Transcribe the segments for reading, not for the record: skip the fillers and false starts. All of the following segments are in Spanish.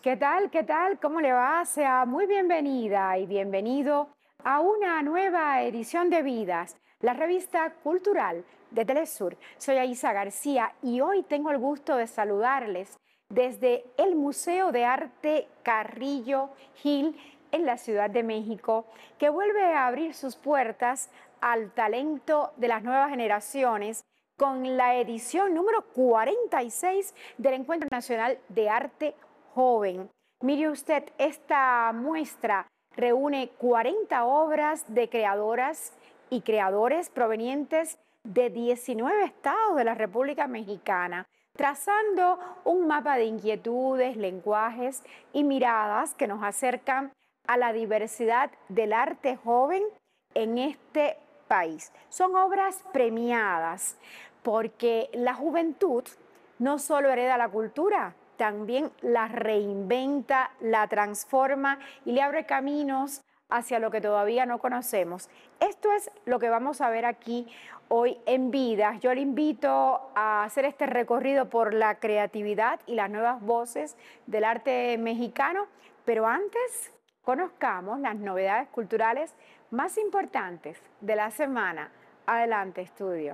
¿Qué tal? ¿Qué tal? ¿Cómo le va? Sea muy bienvenida y bienvenido a una nueva edición de Vidas, la revista cultural de Telesur. Soy Aisa García y hoy tengo el gusto de saludarles desde el Museo de Arte Carrillo Gil en la Ciudad de México, que vuelve a abrir sus puertas al talento de las nuevas generaciones con la edición número 46 del Encuentro Nacional de Arte Joven. Mire usted, esta muestra reúne 40 obras de creadoras y creadores provenientes de 19 estados de la República Mexicana, trazando un mapa de inquietudes, lenguajes y miradas que nos acercan a la diversidad del arte joven en este país. Son obras premiadas porque la juventud no solo hereda la cultura, también la reinventa, la transforma y le abre caminos hacia lo que todavía no conocemos. Esto es lo que vamos a ver aquí hoy en Vidas. Yo le invito a hacer este recorrido por la creatividad y las nuevas voces del arte mexicano, pero antes conozcamos las novedades culturales más importantes de la semana. Adelante, estudio.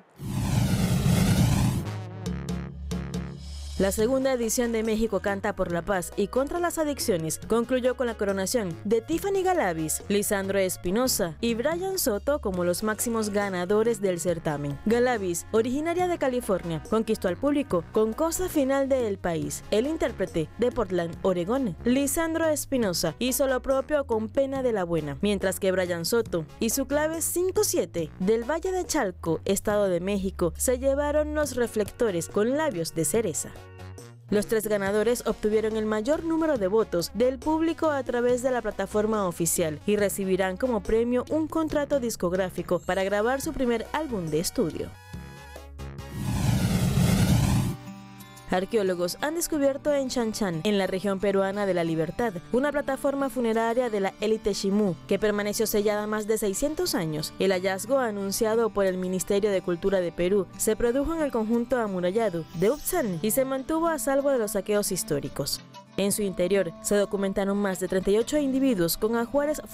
La segunda edición de México Canta por la Paz y contra las Adicciones concluyó con la coronación de Tiffany Galavis, Lisandro Espinosa y Brian Soto como los máximos ganadores del certamen. Galavis, originaria de California, conquistó al público con Cosa Final de El País, el intérprete de Portland, Oregón. Lisandro Espinosa hizo lo propio con Pena de la Buena, mientras que Brian Soto y su clave 5-7 del Valle de Chalco, Estado de México, se llevaron los reflectores con Labios de Cereza. Los tres ganadores obtuvieron el mayor número de votos del público a través de la plataforma oficial y recibirán como premio un contrato discográfico para grabar su primer álbum de estudio. Arqueólogos han descubierto en Chanchan, en la región peruana de La Libertad, una plataforma funeraria de la élite Ximú que permaneció sellada más de 600 años. El hallazgo, anunciado por el Ministerio de Cultura de Perú, se produjo en el conjunto amurallado de Upsan y se mantuvo a salvo de los saqueos históricos. En su interior se documentaron más de 38 individuos con ajuares